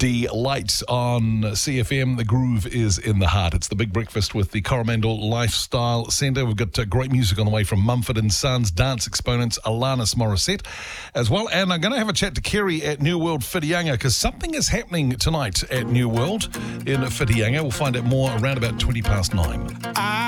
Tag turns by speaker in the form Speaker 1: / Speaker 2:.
Speaker 1: Delight on CFM. The groove is in the heart. It's the Big Breakfast with the Coromandel Lifestyle Centre. We've got great music on the way from Mumford & Sons, dance exponents Alanis Morissette as well. And I'm going to have a chat to Kerry at New World Whitianga because something is happening tonight at New World in Whitianga. We'll find out more around about 9:20.